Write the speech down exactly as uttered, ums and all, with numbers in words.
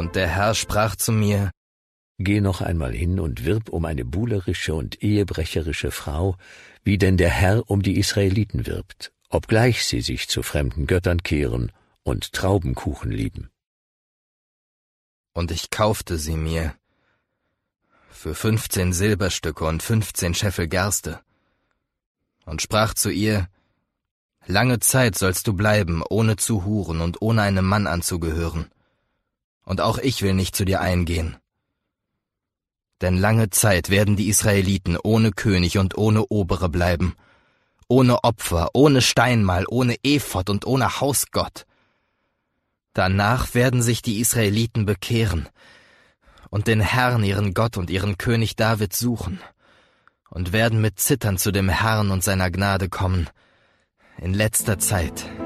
Und der Herr sprach zu mir: Geh noch einmal hin und wirb um eine buhlerische und ehebrecherische Frau, wie denn der Herr um die Israeliten wirbt, obgleich sie sich zu fremden Göttern kehren und Traubenkuchen lieben. Und ich kaufte sie mir für fünfzehn Silberstücke und fünfzehn Scheffel Gerste und sprach zu ihr: Lange Zeit sollst du bleiben, ohne zu huren und ohne einem Mann anzugehören. Und auch ich will nicht zu dir eingehen. Denn lange Zeit werden die Israeliten ohne König und ohne Obere bleiben, ohne Opfer, ohne Steinmal, ohne Ephod und ohne Hausgott. Danach werden sich die Israeliten bekehren und den Herrn, ihren Gott und ihren König David suchen und werden mit Zittern zu dem Herrn und seiner Gnade kommen in letzter Zeit.